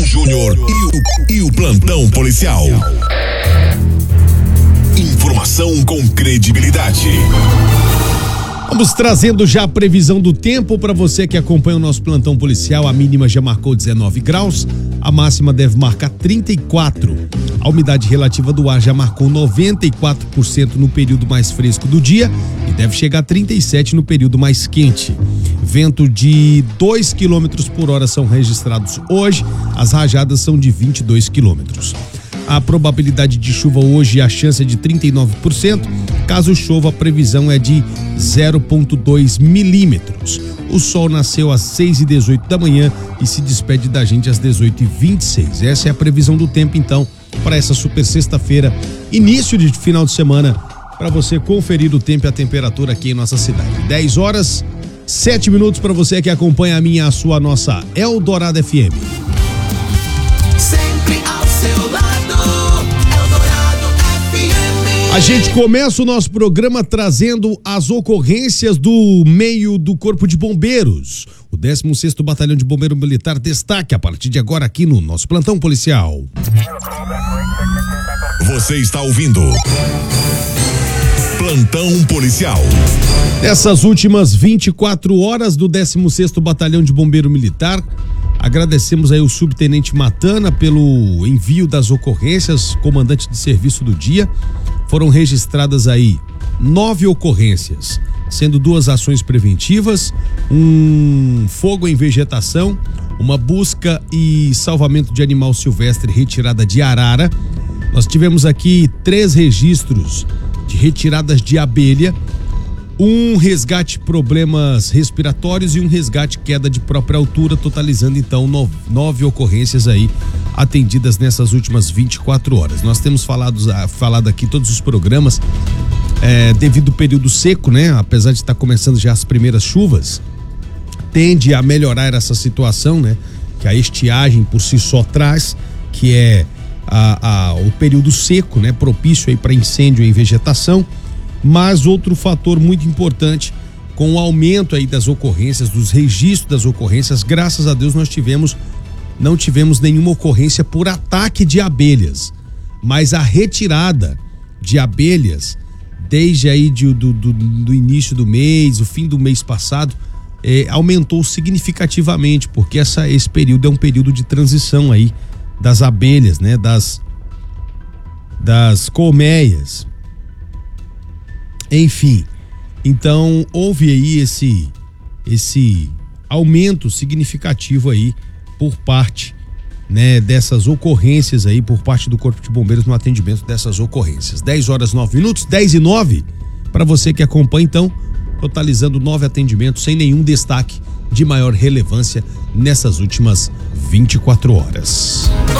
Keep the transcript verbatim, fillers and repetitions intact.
Júnior e o, e o plantão policial. Informação com credibilidade. Vamos trazendo já a previsão do tempo para você que acompanha o nosso plantão policial. A mínima já marcou dezenove graus, a máxima deve marcar trinta e quatro. A umidade relativa do ar já marcou noventa e quatro por cento no período mais fresco do dia e deve chegar a trinta e sete no período mais quente. Vento de dois quilômetros por hora são registrados hoje, as rajadas são de vinte e dois quilômetros. A probabilidade de chuva hoje, a chance é de trinta e nove por cento. Caso chova, a previsão é de zero vírgula dois milímetros. O sol nasceu às seis e dezoito da manhã e se despede da gente às dezoito e vinte e seis. Essa é a previsão do tempo, então, para essa super sexta-feira, início de final de semana, para você conferir o tempo e a temperatura aqui em nossa cidade. dez horas, sete minutos para você que acompanha a minha, a sua, a nossa Eldorado F M. Sempre ao seu lado. A gente começa o nosso programa trazendo as ocorrências do meio do Corpo de Bombeiros. O décimo sexto Batalhão de Bombeiro Militar destaque a partir de agora aqui no nosso plantão policial. Você está ouvindo Plantão Policial. Nessas últimas vinte e quatro horas do décimo sexto Batalhão de Bombeiro Militar, agradecemos aí o subtenente Matana pelo envio das ocorrências, comandante de serviço do dia. Foram registradas aí nove ocorrências, sendo duas ações preventivas, um fogo em vegetação, uma busca e salvamento de animal silvestre retirada de arara. Nós tivemos aqui três registros de retiradas de abelha, um resgate problemas respiratórios e um resgate queda de própria altura, totalizando então nove, nove ocorrências aí atendidas nessas últimas vinte e quatro horas. Nós temos falado, falado aqui todos os programas, é, devido ao período seco, né? Apesar de estar começando já as primeiras chuvas, tende a melhorar essa situação, né? Que a estiagem por si só traz, que é a, a, o período seco, né? Propício aí para incêndio em vegetação. Mas outro fator muito importante, com o aumento aí das ocorrências, dos registros das ocorrências, graças a Deus nós tivemos, não tivemos nenhuma ocorrência por ataque de abelhas, mas a retirada de abelhas, desde aí de, do, do, do início do mês, o fim do mês passado, eh, aumentou significativamente, porque essa, esse período é um período de transição aí das abelhas, né, das, das colmeias. Enfim, então houve aí esse, esse aumento significativo aí por parte, né, dessas ocorrências aí, por parte do Corpo de Bombeiros no atendimento dessas ocorrências. dez horas, nove minutos, dez e nove, para você que acompanha então, totalizando nove atendimentos sem nenhum destaque de maior relevância nessas últimas vinte e quatro horas.